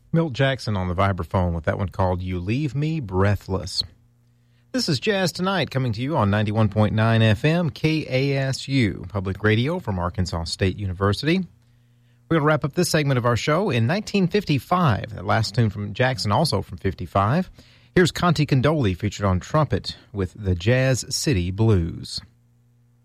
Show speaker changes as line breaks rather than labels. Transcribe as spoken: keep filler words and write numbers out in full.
Milt Jackson on the vibraphone with that one called You Leave Me Breathless. This is Jazz Tonight, coming to you on ninety-one point nine F M, K A S U, public radio from Arkansas State University. We're going to wrap up this segment of our show in nineteen fifty-five. That last tune from Jackson, also from fifty-five. Here's Conte Candoli featured on trumpet with the Jazz City Blues.